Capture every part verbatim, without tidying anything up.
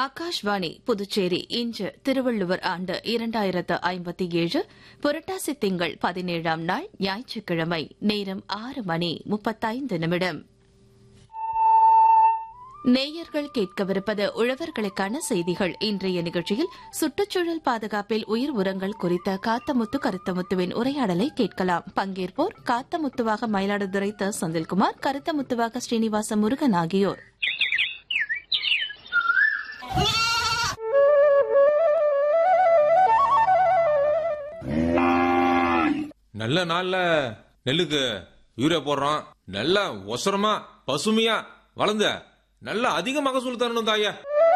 ஆகாஷ்வாணி புதுச்சேரி இன்று திருவள்ளுவர் ஆண்டு இரண்டாயிரத்து ஐம்பத்தி ஏழு புரட்டாசி திங்கள் பதினேழாம் நாள் ஞாயிற்றுக்கிழமை நேரம் ஆறு மணி முப்பத்தைந்து நிமிடம். நேயர்கள் கேட்கவிருப்பது உழவர்களுக்கான செய்திகள். இன்றைய நிகழ்ச்சியில் சுற்றுச்சூழல் பாதுகாப்பில் உயிர் உரங்கள் குறித்த காத்தமுத்து கருத்தமுத்துவின் உரையாடலை கேட்கலாம். பங்கேற்போர் காத்தமுத்துவாக மயிலாடுதுறை த செந்தில்குமார், கருத்தமுத்துவாக ஸ்ரீனிவாச முருகன் ஆகியோர். நல்ல நாள்ல நெல்லுக்கு யூரியா போடுறோம். நல்லா ஒசரமா பசுமையா வளர்ந்த நல்ல அதிக மகசூல் தரணும் தாயா.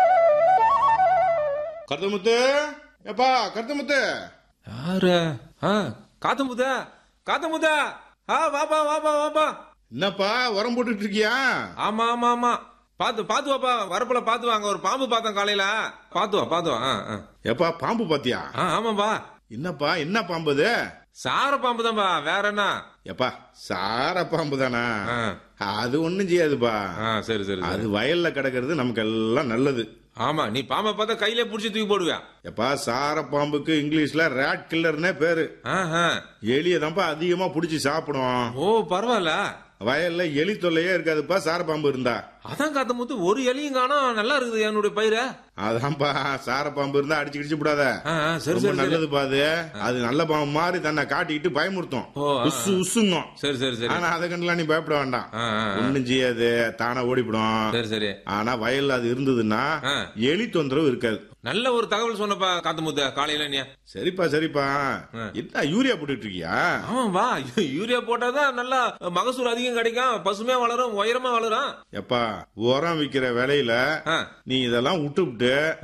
கருத்தமுத்து, ஏப்பா கருத்தமுத்து. யாரு? காத்தமுத்த காத்தமுத்த வாப்பா வாப்பா வாப்பா. என்னப்பா உரம் போட்டுட்டு இருக்கியா? ஆமா ஆமா ஆமா, பாத்து பாத்து வாப்பா, வரப்புல பாத்து வாங்க. ஒரு பாம்பு பார்த்தேன் காலையில. பாத்து வா பாத்து வா. ஏப்பா பாம்பு பாத்தியா? ஆமாப்பா. என்னப்பா என்ன பாம்பு அது? சார பாம்பு தான்பா, வேற என்ன? ஏப்பா சார பாம்பு தானா? அது ஒண்ணும் செய்யாதுப்பா. சரி சரி, அது வயல்ல கிடக்கிறது நமக்கு எல்லாம் நல்லது. ஆமா, நீ பாம்பை பார்த்தா கையில புடிச்சு தூக்கி போடுவியா? எப்பா சார பாம்புக்கு இங்கிலீஷ்ல ரேட் கில்லர்னே பேரு. எலியதான்ப்பா அதிகமா புடிச்சு சாப்பிடும். ஓ பரவாயில்ல. வயல்ல எலி தொல்லையே இருக்காதுப்பா சார பாம்பு இருந்தா. அதான் காத்தமுத்து, ஒரு எலியும் காணோம். நல்லா இருக்குது என்னுடைய பயிர. அதான்ப்பா சார பாம்பு இருந்தா அடிச்சு கிடிச்சு விடாத. ரொம்ப நல்லதுப்பா. அது அது நல்ல பாம்பு மாதிரி தன்னை காட்டிக்கிட்டு பயமுறுத்தும், உசு உசுங்கும். சரி சரி சரி. ஆனா அதை கண்டுலாம் நீ பயப்பட வேண்டாம், ஒண்ணும் செய்யாது, தானா ஓடிவிடும். சரி சரி. ஆனா வயல்ல அது இருந்ததுன்னா எலி தொந்தரவு இருக்காது. நல்ல ஒரு தகவல் சொன்னப்பா காத்தமுத்து காலையில. நீ சரிப்பா சரிப்பா. என்ன யூரியா போட்டுட்டு இருக்கியா? ஆமாப்பா, யூரியா போட்டாதான் நல்லா மகசூல் அதிகம் கிடைக்கும், பசுமையா வளரும், உயரமா வளரும். எப்பா உரம் விக்கிற விலையில நீ இதெல்லாம் விட்டு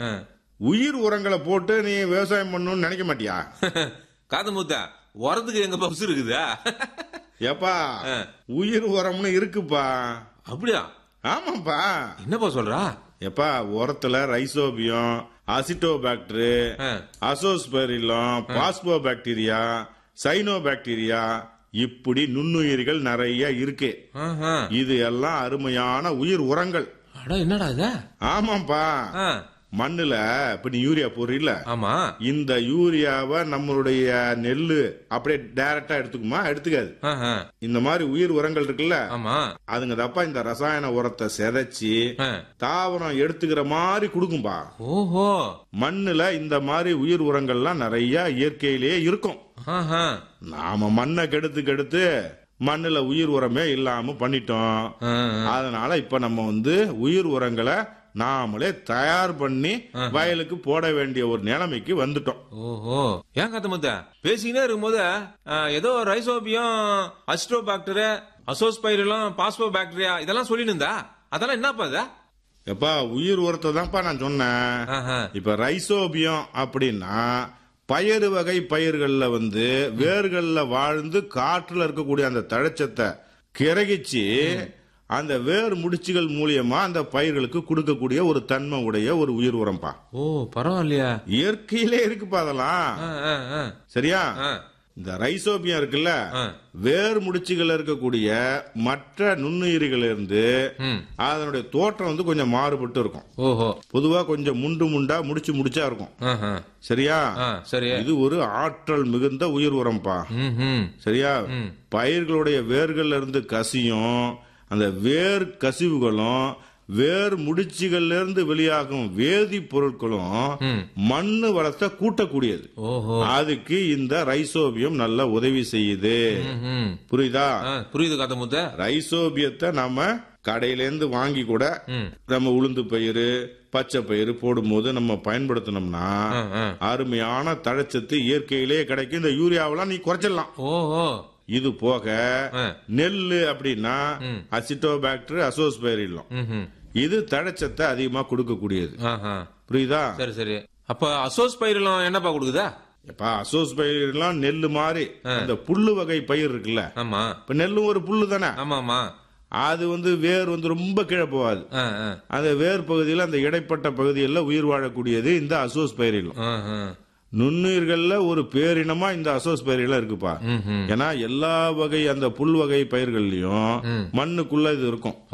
உயிர் உரங்களை போட்டு நீ விவசாயம் பண்ணணும்னு நினைக்க மாட்டியா? காத்தமுத்த, உரத்துக்கு எங்க பஸ் இருக்குதா? ஏப்பா உயிர் உரம்னு இருக்குப்பா. அப்படியா? ஆமாப்பா. என்னப்பா சொல்றா? எப்பா உரத்துல rhizobium, Acetobacter, Azospirillum, phospho bacteria, cyano bacteria, இப்படி நுண்ணுயிர்கள் நிறைய இருக்கு. இது எல்லாம் அருமையான உயிர் உரங்கள். என்னடா இது? ஆமாப்பா. மண்ணுல இப்ப நீ யூரியா போடுறீல்ல, ஆமா, இந்த யூரியாவை நம்மளுடைய நெல்லு அப்படியே டைரக்டா எடுத்துக்குமா? எடுத்துக்காது. இந்த மாதிரி உயிர் உரங்கள் இருக்குல்ல, அதுங்க தப்பா இந்த ரசாயன உரத்தை செதைச்சு தாவரம் எடுத்துக்கிற மாதிரி கொடுக்கும்பா. ஓஹோ. மண்ணுல இந்த மாதிரி உயிர் உரங்கள்லாம் நிறைய இயற்கையிலேயே இருக்கும். நாம மண்ணை கெடுத்து கெடுத்து மண்ணுல உயிர் உரமே இல்லாம பண்ணிட்டோம். அதனால இப்ப நம்ம வந்து உயிர் உரங்களை நாமளே தயார் பண்ணி வயலுக்கு போட வேண்டிய ஒரு நிலைமைக்கு வந்துட்டோம். ஓஹோ. ஏன் காத்தமுத்த பேசிக்கிட்டே இருக்கும்போது ஏதோ rhizobium, Acetobacter, azospirillum, phospho bacteria இதெல்லாம் சொல்லிட்டு இருந்தா, அதெல்லாம் என்னப்பா இது? எப்பா உயிர் உரத்தை தான்ப்பா நான் சொன்னேன். இப்ப ரைசோபியம் அப்படின்னா பயறு வகை பயிர்கள்ல வந்து வேர்கள்ல வாழ்ந்து காற்றுல இருக்கக்கூடிய அந்த தழைச்சத்தை கிரகிச்சு அந்த வேர் முடிச்சுகள் மூலியமா அந்த பயிர்களுக்கு கொடுக்கக்கூடிய ஒரு தன்மை உடைய ஒரு உயிர் உரம்பா. ஓ பரவாயில்லையா. இயற்கையிலே இருக்குப்பா அதெல்லாம். சரியா? இந்த ரைசோபியம் இருக்குல்ல, வேர் முடிச்சுகள் இருக்கக்கூடிய மற்ற நுண்ணுயிரிகள் இருந்து அதனுடைய தோற்றம் வந்து கொஞ்சம் மாறுபட்டு இருக்கும். ஓஹோ. பொதுவா கொஞ்சம் முண்டு முண்டா முடிச்சு முடிச்சா இருக்கும். சரியா? சரி. இது ஒரு ஆற்றல் மிகுந்த உயிர் உரம்பா. சரியா? பயிர்களுடைய வேர்கள்ல இருந்து கசியும் அந்த வேர் கசிவுகளும் வேர் முடிச்சுகள்ல இருந்து வெளியாகும் வேதி பொருட்களும் மண்ணு வளத்தை கூட்டக்கூடியது. அதுக்கு இந்த ரைசோபியம் நல்ல உதவி செய்யுது. புரியுதா? புரியுது காத்தமுத்த. ரைசோபியத்தை நம்ம கடையில இருந்து வாங்கி கூட நம்ம உளுந்து பயிறு, பச்சை பயிறு போடும்போது நம்ம பயன்படுத்தினோம்னா அருமையான தழைச்சத்து இயற்கையிலேயே கிடைக்கும். இந்த யூரியாவெல்லாம் நீ குறைச்சிடலாம். ஓஹோ. இது போக நெல்லு அப்படின்னா அசிட்டோபாக்டர், அசோஸ்பைரிலம், இது தழைச்சத்தை அதிகமா கொடுக்கக்கூடியது. புரியுதா? சரி சரி. அப்ப அசோஸ்பைரிலம் என்னப்பா கொடுக்குதா? எப்பா அசோஸ்பைரிலம் நெல்லு மாதிரி அந்த புல்லு வகை பயிர் இருக்குல்ல. ஆமா. இப்ப நெல்லும் ஒரு புல்லு தானே. ஆமா ஆமா. அது வந்து வேர் வந்து ரொம்ப கீழே போகாது. அந்த வேர் பகுதியில் அந்த இடைப்பட்ட பகுதியில் உயிர் வாழக்கூடியது இந்த அசோஸ்பைரிலம். நுண்ணுயிர்கள்ல ஒரு பேரினமா இந்த அசோஸ்பைரிலம் இருக்குப்பா. ஏன்னா எல்லா வகை அந்த புல் வகை பயிர்கள்லயும் மண்ணுக்குள்ள இது இருக்கும்.